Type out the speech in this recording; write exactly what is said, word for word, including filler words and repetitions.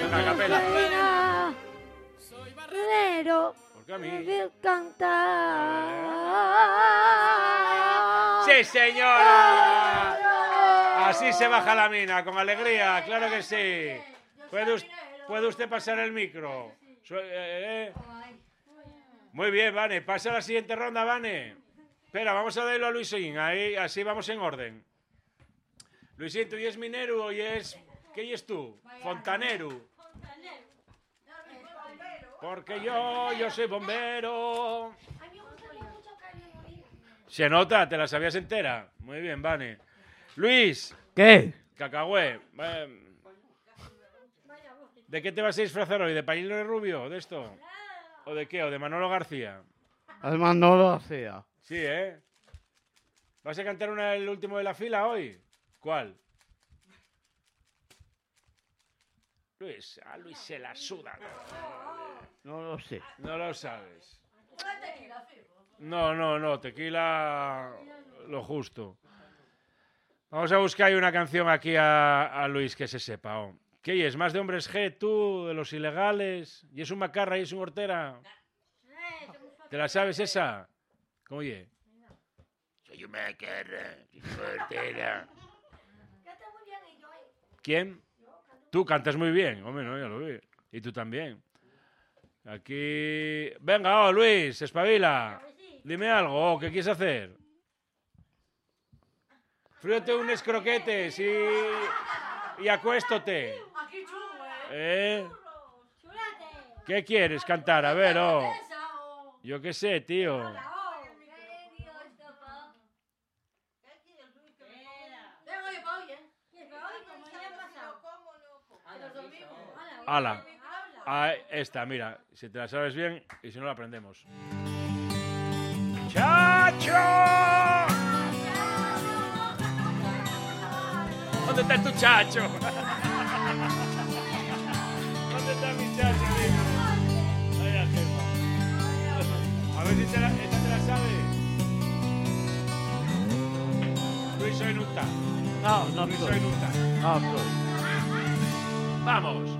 venga, capela. Soy barrero. ¿Por qué a mí? Debe cantar. ¡Sí, señora! Así se baja la mina, con alegría, claro que sí. ¿Puede, us- puede usted pasar el micro? Su- eh, eh. Muy bien, Vane. Pasa a la siguiente ronda, Vane. Espera, vamos a darlo a Luisín. Ahí, así vamos en orden. Luisín, tú y es minero y es... ¿Qué es tú? Fontanero. Porque yo, yo soy bombero. Se nota, te la sabías entera. Muy bien, Vane. Luis. ¿Qué? Cacahué. eh, ¿De qué te vas a disfrazar hoy? ¿De pañuelo de rubio? ¿De esto? ¿O de qué? ¿O de Manolo García? El Manolo hacía. Sí, ¿eh? ¿Vas a cantar una el último de la fila hoy? ¿Cuál? Luis, a Luis se la suda. No lo sé. No lo sabes. No, no, no, tequila lo justo. Vamos a buscar una canción aquí a, a Luis que se sepa. Oh. ¿Qué es? ¿Más de Hombres G, tú, de los ilegales? ¿Y es un Macarra y es un Hortera? ¿Te la sabes esa? ¿Cómo oye? Soy un Macarra, soy un Hortera. ¿Quién? Tú cantas muy bien. Hombre, no, ya lo vi. Y tú también. Aquí... Venga, oh, Luis, espabila. Dime algo, oh, ¿qué quieres hacer? Fríete unos croquetes y... y acuéstate. ¿Eh? ¿Qué quieres cantar? A ver, oh. Yo qué sé, tío. Ala. Ah, esta, mira. Si te la sabes bien y si no la aprendemos. ¡Chacho! ¿Dónde está tu chacho? ¿Dónde está mi chacho, amigo? Ay, la jefa. A ver si te la, esta te la sabes. Luis, soy Nuta. No, no Luis, estoy. soy Nuta. No estoy. Vamos.